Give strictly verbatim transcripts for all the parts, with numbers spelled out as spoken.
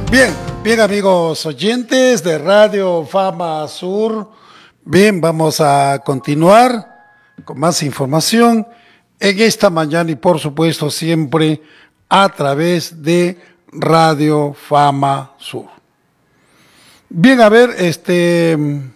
Bien, bien amigos oyentes de Radio Fama Sur, bien, vamos a continuar con más información en esta mañana y por supuesto siempre a través de Radio Fama Sur. Bien, a ver, este,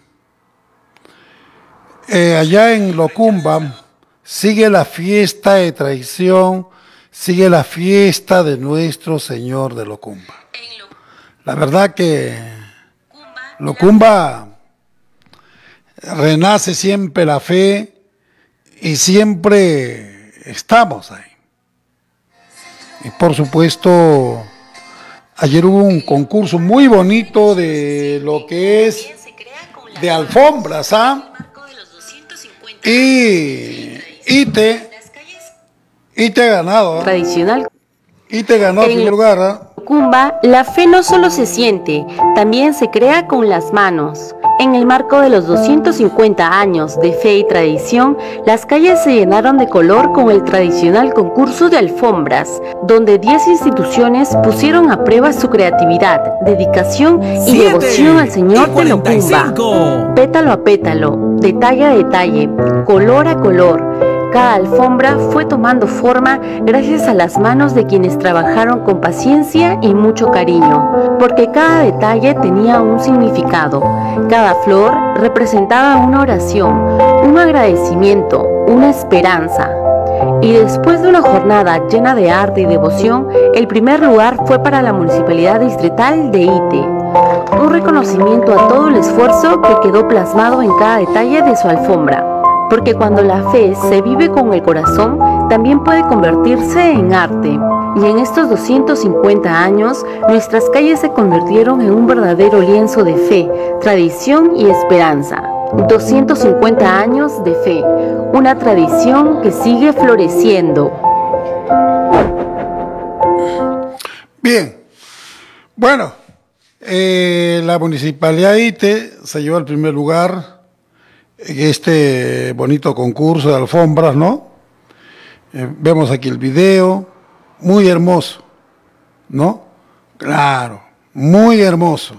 eh, allá en Locumba sigue la fiesta de tradición, sigue la fiesta de nuestro Señor de Locumba. La verdad que Locumba renace siempre la fe y siempre estamos ahí. Y por supuesto, ayer hubo un concurso muy bonito de lo que es de alfombras, ¿ah? Y Ite, Ite ha ganado, ¿eh? Tradicional. Ite ganó el primer lugar, ¿eh? Locumba, la fe no solo se siente, también se crea con las manos. En el marco de los doscientos cincuenta años de fe y tradición, las calles se llenaron de color con el tradicional concurso de alfombras, donde diez instituciones pusieron a prueba su creatividad, dedicación y Siete, devoción al Señor de cuarenta y Locumba. cinco. Pétalo a pétalo, detalle a detalle, color a color. Cada alfombra fue tomando forma gracias a las manos de quienes trabajaron con paciencia y mucho cariño, porque cada detalle tenía un significado. Cada flor representaba una oración, un agradecimiento, una esperanza. Y después de una jornada llena de arte y devoción, el primer lugar fue para la Municipalidad Distrital de Ite. Un reconocimiento a todo el esfuerzo que quedó plasmado en cada detalle de su alfombra. Porque cuando la fe se vive con el corazón, también puede convertirse en arte. Y en estos doscientos cincuenta años, nuestras calles se convirtieron en un verdadero lienzo de fe, tradición y esperanza. doscientos cincuenta años de fe, una tradición que sigue floreciendo. Bien, bueno, eh, la Municipalidad de Ite se llevó el primer lugar en este bonito concurso de alfombras, ¿no? Eh, vemos aquí el video, muy hermoso, ¿no? Claro, muy hermoso.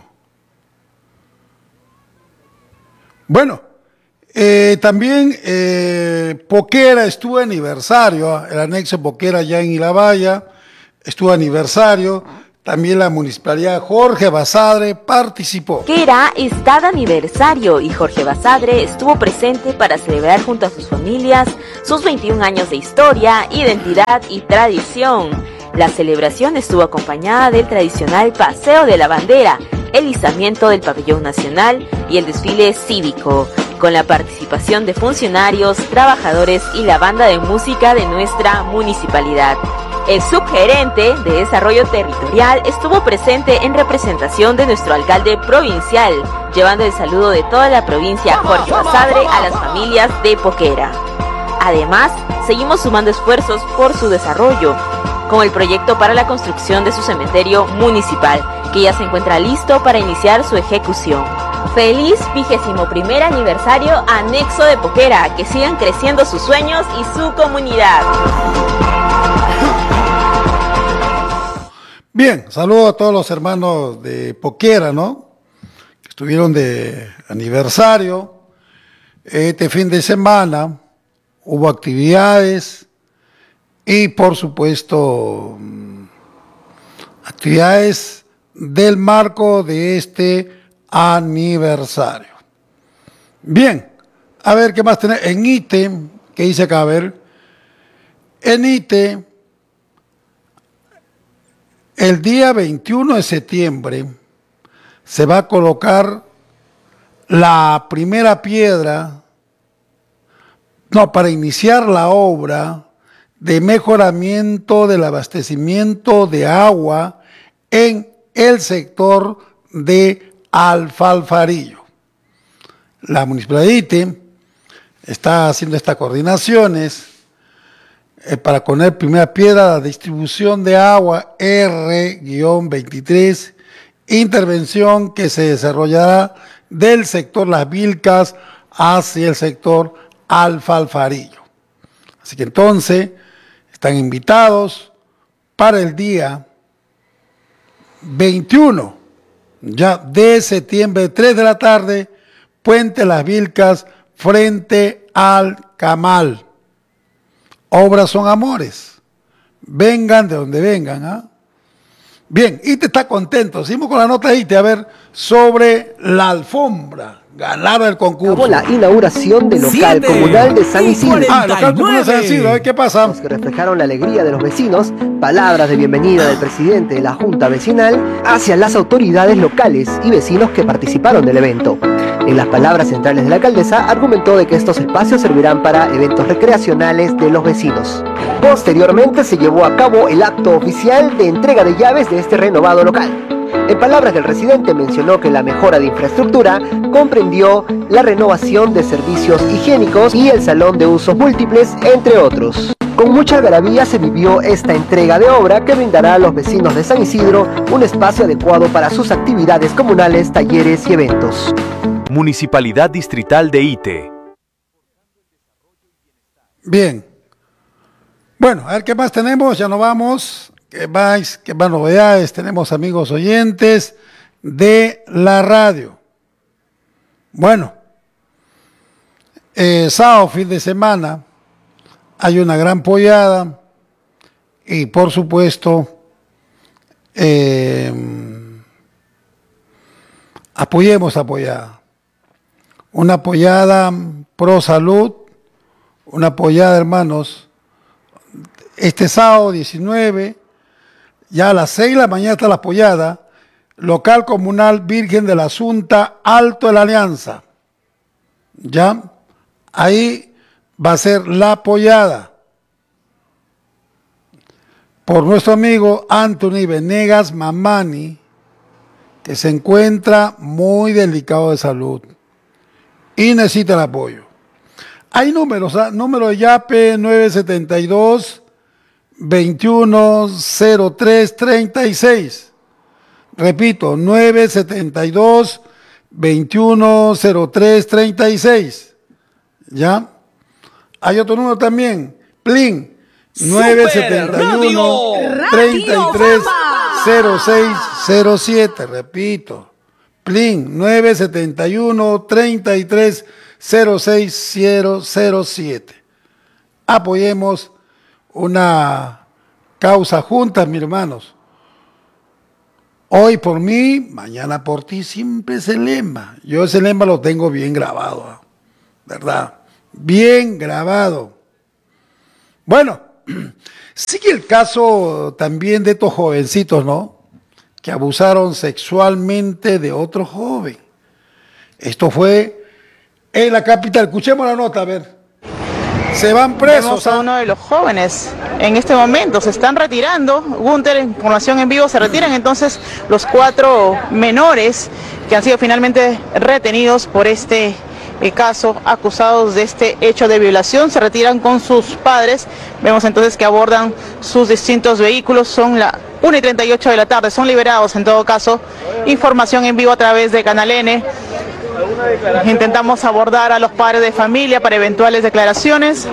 Bueno, eh, también eh, Poquera estuvo aniversario, el anexo Poquera allá en Ilabaya, estuvo aniversario. También la Municipalidad Jorge Basadre participó. Poquera está de aniversario y Jorge Basadre estuvo presente para celebrar junto a sus familias sus veintiún años de historia, identidad y tradición. La celebración estuvo acompañada del tradicional Paseo de la Bandera, el izamiento del Pabellón Nacional y el desfile cívico, con la participación de funcionarios, trabajadores y la banda de música de nuestra municipalidad. El subgerente de Desarrollo Territorial estuvo presente en representación de nuestro alcalde provincial, llevando el saludo de toda la provincia Jorge Basadre a las familias de Poquera. Además, seguimos sumando esfuerzos por su desarrollo, con el proyecto para la construcción de su cementerio municipal, que ya se encuentra listo para iniciar su ejecución. Feliz vigésimo primer aniversario anexo de Poquera, que sigan creciendo sus sueños y su comunidad. Bien, saludo a todos los hermanos de Poquera, ¿no? Que estuvieron de aniversario. Este fin de semana hubo actividades y, por supuesto, actividades del marco de este aniversario. Bien, a ver qué más tenemos. En Ite, ¿qué dice acá? A ver, en Ite, el día veintiuno de septiembre se va a colocar la primera piedra, no, para iniciar la obra de mejoramiento del abastecimiento de agua en el sector de Alfalfarillo. La Municipalidad de Ite está haciendo estas coordinaciones eh, para poner primera piedra la distribución de agua R veintitrés, intervención que se desarrollará del sector Las Vilcas hacia el sector Alfalfarillo. Así que entonces están invitados para el día veintiuno ya de septiembre, tres de la tarde, Puente Las Vilcas, frente al Camal. Obras son amores. Vengan de donde vengan, ¿ah? ¿eh? Bien, Ite está contento. Seguimos con la nota de Ite, a ver, sobre la alfombra. Ganar el concurso. La inauguración del local Siete, comunal de San Isidro. Ah, local comunal de San Isidro, a ver qué pasa. Los que reflejaron la alegría de los vecinos, palabras de bienvenida del presidente de la Junta Vecinal hacia las autoridades locales y vecinos que participaron del evento. En las palabras centrales de la alcaldesa, argumentó de que estos espacios servirán para eventos recreacionales de los vecinos. Posteriormente se llevó a cabo el acto oficial de entrega de llaves de este renovado local. En palabras del residente, mencionó que la mejora de infraestructura comprendió la renovación de servicios higiénicos y el salón de usos múltiples, entre otros. Con mucha algarabía se vivió esta entrega de obra que brindará a los vecinos de San Isidro un espacio adecuado para sus actividades comunales, talleres y eventos. Municipalidad Distrital de Ite. Bien. Bueno, a ver qué más tenemos, ya nos vamos. ¿Qué más, qué más novedades? Tenemos amigos oyentes de la radio. Bueno, eh, sábado, fin de semana, hay una gran pollada y por supuesto eh, apoyemos a pollada. Una pollada pro salud, una pollada, hermanos, este sábado diecinueve, ya a las seis de la mañana está la pollada, local comunal Virgen de la Asunta, Alto de la Alianza. Ya, ahí va a ser la pollada por nuestro amigo Anthony Venegas Mamani, que se encuentra muy delicado de salud y necesita el apoyo. Hay números, ¿eh? Número de YAPE nueve setenta y dos, veintiuno cero tres treinta y seis. Repito, nueve setenta y dos, veintiuno cero tres treinta y seis. ¿Ya? Hay otro número también, Plin, nueve setenta y uno, treinta y tres, cero seis cero siete. Repito, Plin, nueve setenta y uno, treinta y tres, cero seis cero siete. Apoyemos una causa juntas, mis hermanos. Hoy por mí, mañana por ti, siempre ese lema. Yo ese lema lo tengo bien grabado, ¿verdad? Bien grabado. Bueno, sigue el caso también de estos jovencitos, ¿no? Que abusaron sexualmente de otro joven. Esto fue en la capital. Escuchemos la nota, a ver. Se van presos. Vemos a uno de los jóvenes en este momento, se están retirando. Gunter, información en vivo, se retiran entonces los cuatro menores que han sido finalmente retenidos por este eh, caso, acusados de este hecho de violación, se retiran con sus padres. Vemos entonces que abordan sus distintos vehículos, son la una y treinta y ocho de la tarde, son liberados en todo caso. Información en vivo a través de Canal N. Intentamos abordar a los padres de familia para eventuales declaraciones.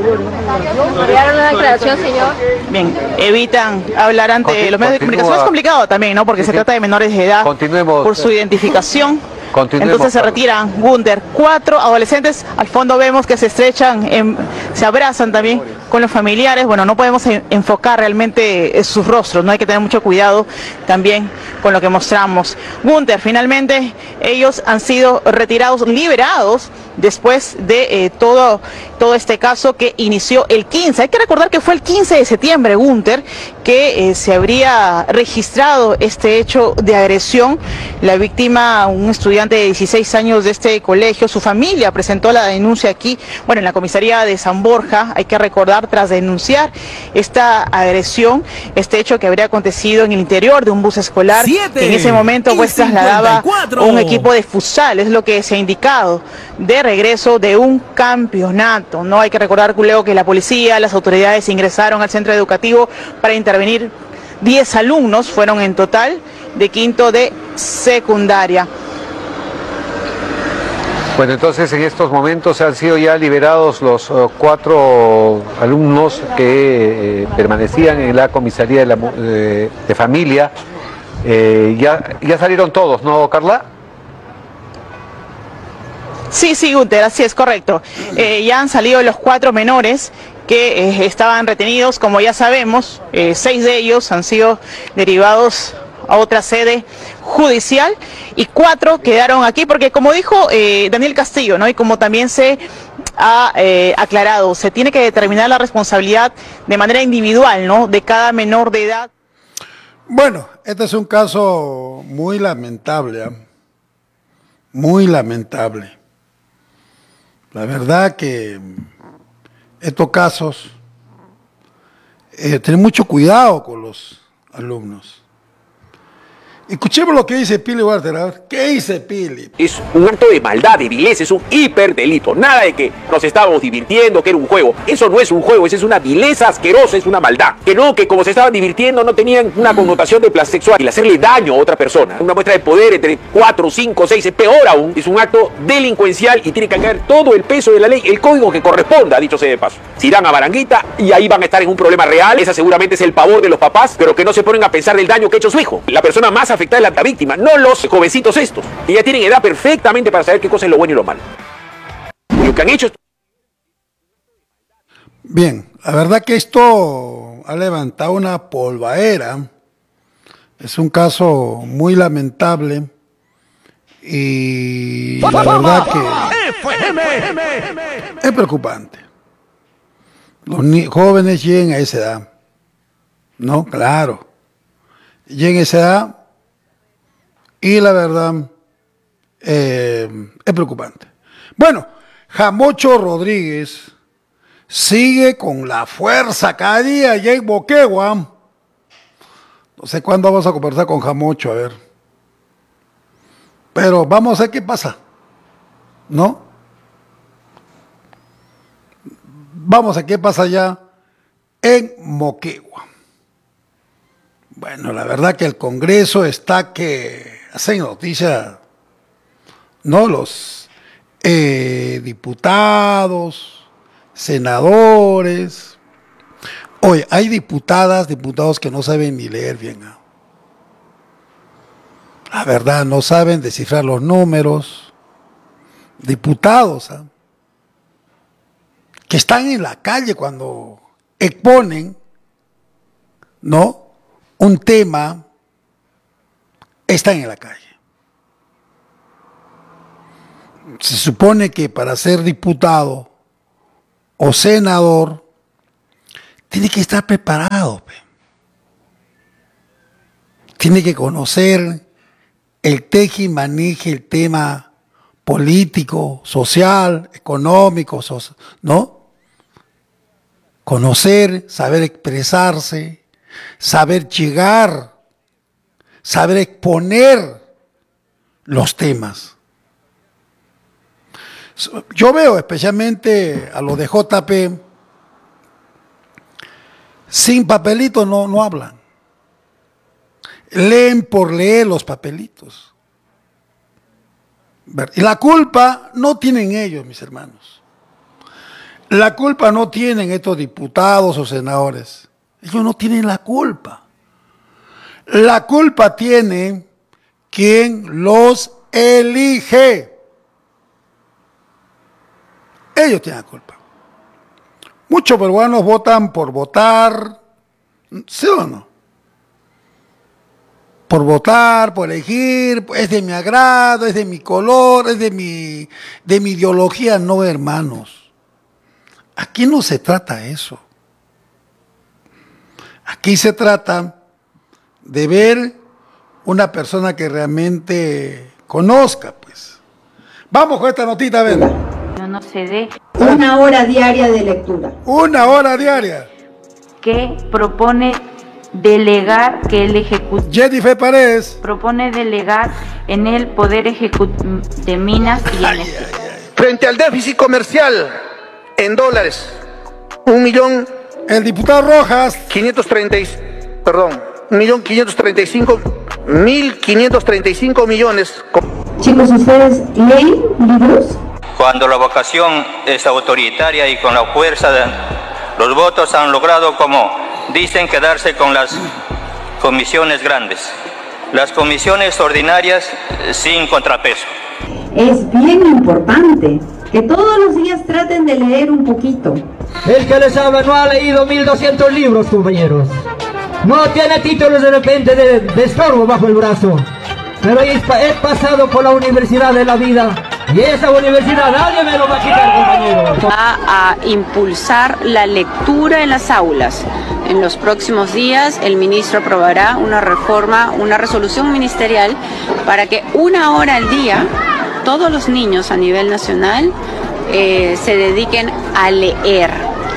¿Enviaron una declaración, señor? Bien, evitan hablar ante Continu los medios de comunicación. Es complicado también, ¿no? Porque sí, se trata de menores de edad por su identificación. Entonces se retiran Gunter. Cuatro adolescentes, al fondo vemos que se estrechan, en, se abrazan también con los familiares. Bueno, no podemos enfocar realmente sus rostros, no hay que tener mucho cuidado también con lo que mostramos. Gunter, finalmente ellos han sido retirados, liberados después de eh, todo, todo este caso que inició el quince. Hay que recordar que fue el quince de septiembre, Gunter, que eh, se habría registrado este hecho de agresión. La víctima, un estudiante de dieciséis años de este colegio, su familia presentó la denuncia aquí, bueno, en la comisaría de San Borja. Hay que recordar, tras denunciar esta agresión, este hecho que habría acontecido en el interior de un bus escolar, que en ese momento pues trasladaba un equipo de futsal, es lo que se ha indicado, de regreso de un campeonato. No hay que recordar, Culeo, que la policía, las autoridades ingresaron al centro educativo para intervenir. diez alumnos fueron en total de quinto de secundaria. Bueno, entonces en estos momentos han sido ya liberados los uh, cuatro alumnos que eh, permanecían en la comisaría de, la, de, de familia Eh, ya, ya salieron todos, ¿no, Carla? Sí, sí, Gunter, así es, correcto. Eh, ya han salido los cuatro menores que eh, estaban retenidos, como ya sabemos, eh, seis de ellos han sido derivados a otra sede judicial y cuatro quedaron aquí porque, como dijo eh, Daniel Castillo, ¿no? Y como también se ha eh, aclarado, se tiene que determinar la responsabilidad de manera individual, ¿no? De cada menor de edad. Bueno, este es un caso muy lamentable, ¿eh? Muy lamentable. La verdad que estos casos, eh, tener mucho cuidado con los alumnos. Escuchemos lo que dice Pili Walter. A ver, ¿qué dice Pili? Es un acto de maldad, de vileza, es un hiperdelito. Nada de que nos estábamos divirtiendo, que era un juego. Eso no es un juego, eso es una vileza asquerosa, es una maldad. Que no, que como se estaban divirtiendo no tenían una connotación de placer sexual. Y hacerle daño a otra persona, una muestra de poder entre cuatro, cinco, seis, es peor aún. Es un acto delincuencial y tiene que caer todo el peso de la ley, el código que corresponda, dicho sea de paso. Se irán a Baranguita y ahí van a estar en un problema real. Esa seguramente es el pavor de los papás, pero que no se ponen a pensar del daño que ha hecho su hijo. La persona más afectada es la víctima, no los jovencitos estos. Y ya tienen edad perfectamente para saber qué cosa es lo bueno y lo malo. Y lo que han hecho es... Bien, la verdad que esto ha levantado una polvaera. Es un caso muy lamentable y la verdad que es preocupante. Los jóvenes llegan a esa edad, ¿no? Claro. Llegan a esa edad y la verdad eh, es preocupante. Bueno, Jamocho Rodríguez sigue con la fuerza cada día allá en Moquegua. No sé cuándo vamos a conversar con Jamocho, a ver. Pero vamos a ver qué pasa, ¿no? Vamos a ver qué pasa allá en Moquegua. Bueno, la verdad que el Congreso está que hacen noticia, ¿no? Los eh, diputados, senadores. Oye, hay diputadas, diputados que no saben ni leer bien. ¿eh? La verdad, no saben descifrar los números. Diputados, ¿eh? que están en la calle cuando exponen, ¿no? Un tema, están en la calle. Se supone que para ser diputado o senador tiene que estar preparado. Tiene que conocer el teje y maneje el tema político, social, económico, ¿no? Conocer, saber expresarse, saber llegar, saber exponer los temas. Yo veo especialmente a los de J P, sin papelitos no, no hablan. Leen por leer los papelitos. Y la culpa no tienen ellos, mis hermanos. La culpa no tienen estos diputados o senadores. Ellos no tienen la culpa. La culpa tiene quien los elige. Ellos tienen la culpa. Muchos peruanos votan por votar, ¿sí o no? Por votar, por elegir, es de mi agrado, es de mi color, es de mi, de mi ideología. No, hermanos. Aquí no se trata eso. Aquí se trata de ver una persona que realmente conozca, pues. Vamos con esta notita, ven. No, no se dé una hora diaria de lectura. Una hora diaria. Que propone delegar que el ejecutivo. Jennifer Paredes. Propone delegar en el Poder Ejecutivo de Minas y Energía. Frente al déficit comercial en dólares, un millón. El diputado Rojas. quinientos treinta, perdón, un millón quinientos treinta y cinco, mil quinientos treinta y cinco millones. Chicos, ¿ustedes leen libros? Cuando la vocación es autoritaria y con la fuerza de los votos han logrado, como dicen, quedarse con las comisiones grandes. las comisiones ordinarias sin contrapeso. Es bien importante que todos los días traten de leer un poquito. El que les habla no ha leído mil doscientos libros, compañeros. No tiene títulos de repente de, de estorbo bajo el brazo. Pero he, he pasado por la universidad de la vida. Y esa universidad nadie me lo va a quitar, compañeros. Va a impulsar la lectura en las aulas. En los próximos días el ministro aprobará una reforma, una resolución ministerial para que una hora al día todos los niños a nivel nacional eh, se dediquen a leer.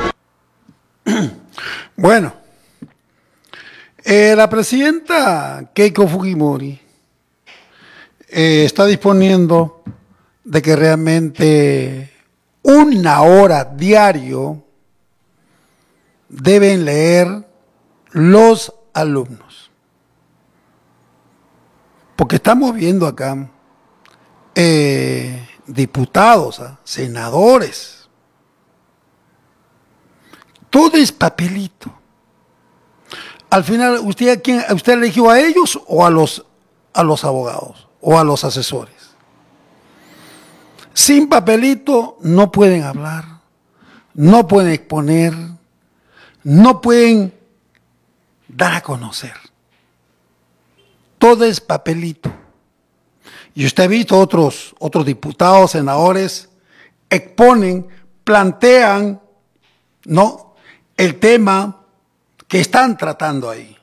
Bueno, eh, la presidenta Keiko Fujimori eh, está disponiendo de que realmente una hora diario deben leer los alumnos. Porque estamos viendo acá eh, diputados, ¿eh? senadores. Todo es papelito. Al final, ¿usted a quién, usted eligió a ellos o a los, a los abogados o a los asesores? Sin papelito no pueden hablar, no pueden exponer, no pueden dar a conocer. Todo es papelito. Y usted ha visto otros, otros diputados, senadores, exponen, plantean, ¿no?, el tema que están tratando ahí.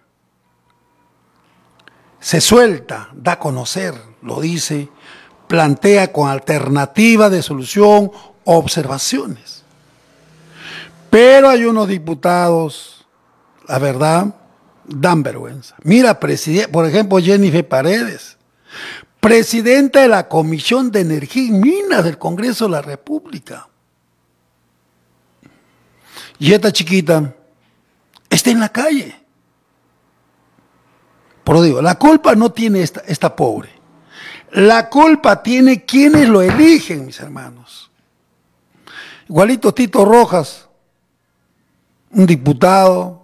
Se suelta, da a conocer, lo dice, plantea con alternativa de solución, observaciones. Pero hay unos diputados, la verdad, dan vergüenza. Mira, por ejemplo, Jennifer Paredes, presidenta de la Comisión de Energía y Minas del Congreso de la República. Y esta chiquita está en la calle. Pero digo, la culpa no tiene esta, esta pobre. La culpa tiene quienes lo eligen, mis hermanos. Igualito Tito Rojas, un diputado.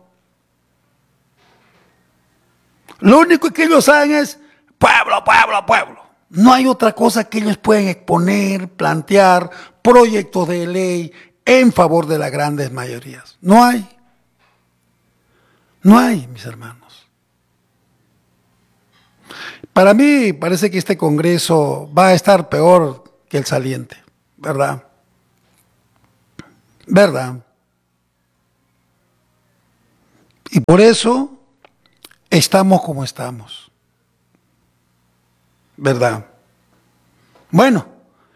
Lo único que ellos saben es pueblo, pueblo, pueblo. No hay otra cosa que ellos pueden exponer, plantear proyectos de ley en favor de las grandes mayorías. No hay. No hay, mis hermanos. Para mí parece que este Congreso va a estar peor que el saliente, ¿verdad? ¿Verdad? Y por eso estamos como estamos. ¿Verdad? Bueno,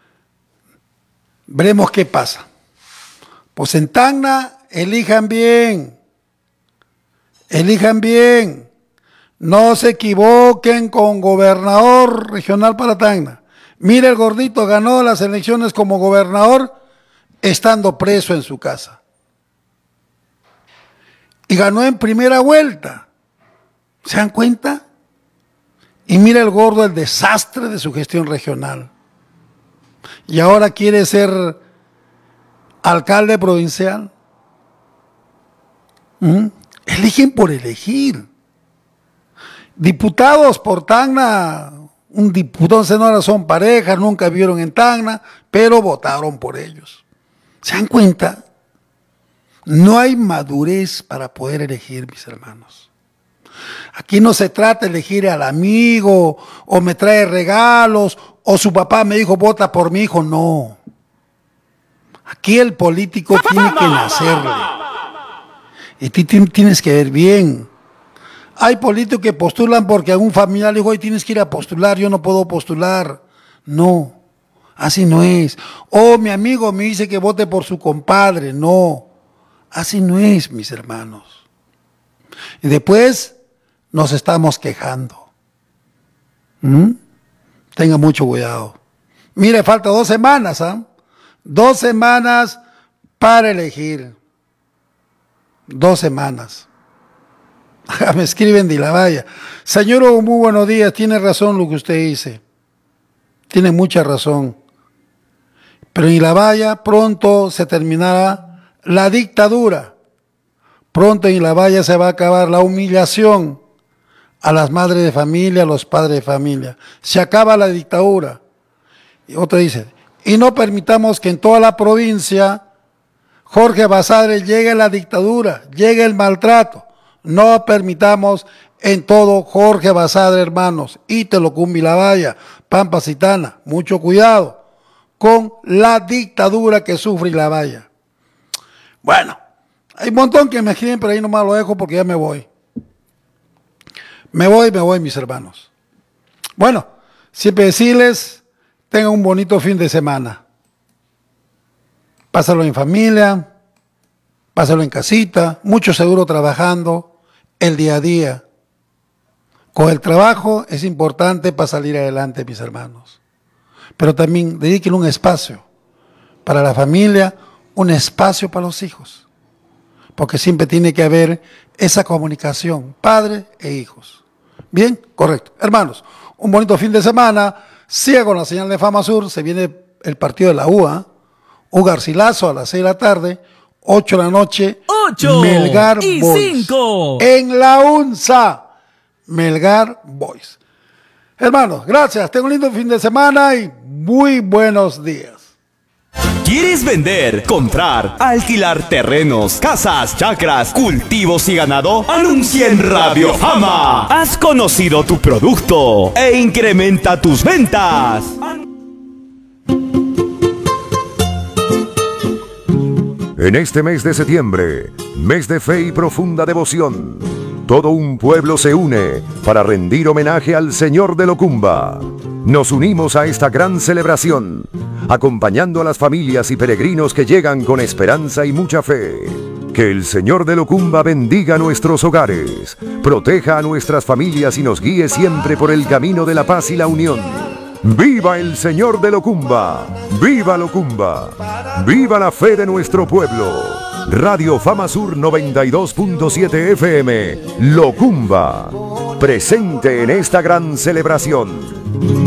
veremos qué pasa. Pues en Tacna, elijan bien. Elijan bien. No se equivoquen con gobernador regional para Tacna. Mire, el gordito ganó las elecciones como gobernador estando preso en su casa. Y ganó en primera vuelta. ¿Se dan cuenta? Y mira el gordo el desastre de su gestión regional. Y ahora quiere ser alcalde provincial. ¿Mm? Eligen por elegir. Diputados por Tacna, un diputado, senadora son parejas, nunca vivieron en Tacna, pero votaron por ellos. ¿Se dan cuenta? No hay madurez para poder elegir, mis hermanos. Aquí no se trata de elegir al amigo, o me trae regalos, o su papá me dijo, vota por mi hijo. No. Aquí el político tiene que nacerle. Y tú tienes que ver bien. Hay políticos que postulan porque algún familiar le dijo, hoy tienes que ir a postular, yo no puedo postular. No, así no es. O mi amigo me dice que vote por su compadre. No, así no es, mis hermanos. Y después nos estamos quejando. ¿Mm? Tenga mucho cuidado. Mire, falta dos semanas, ¿ah? ¿eh? Dos semanas para elegir. Dos semanas. Me escriben de la valla. Señor, muy buenos días. Tiene razón lo que usted dice. Tiene mucha razón. Pero en la valla pronto se terminará la dictadura. Pronto en la valla se va a acabar la humillación a las madres de familia, a los padres de familia. Se acaba la dictadura. Y otro dice, y no permitamos que en toda la provincia Jorge Basadre llegue la dictadura, llegue el maltrato. No permitamos en todo Jorge Basadre, hermanos. Ite, Locumba y La Valla, Pampa Citana, mucho cuidado con la dictadura que sufre La Valla. Bueno, hay un montón que me escriben, pero ahí nomás lo dejo porque ya me voy. Me voy, me voy, mis hermanos. Bueno, siempre decirles, tengan un bonito fin de semana. Pásalo en familia, pásalo en casita, mucho seguro trabajando, el día a día. Con el trabajo es importante para salir adelante, mis hermanos. Pero también dediquen un espacio para la familia, un espacio para los hijos. Porque siempre tiene que haber esa comunicación, padre e hijos. Bien, correcto. Hermanos, un bonito fin de semana. Siga con la señal de Fama Sur. Se viene el partido de la U A. Un Garcilaso a las seis de la tarde, ocho de la noche. ocho Melgar y Boys. cinco. En la UNSA. Melgar Boys. Hermanos, gracias. Tengo un lindo fin de semana y muy buenos días. ¿Quieres vender, comprar, alquilar terrenos, casas, chacras, cultivos y ganado? Anuncia en Radio Fama. Has conocido tu producto e incrementa tus ventas. En este mes de septiembre, mes de fe y profunda devoción, todo un pueblo se une para rendir homenaje al Señor de Locumba. Nos unimos a esta gran celebración, acompañando a las familias y peregrinos que llegan con esperanza y mucha fe. Que el Señor de Locumba bendiga nuestros hogares, proteja a nuestras familias y nos guíe siempre por el camino de la paz y la unión. ¡Viva el Señor de Locumba! ¡Viva Locumba! ¡Viva la fe de nuestro pueblo! Radio Fama Sur noventa y dos punto siete F M, Locumba, presente en esta gran celebración.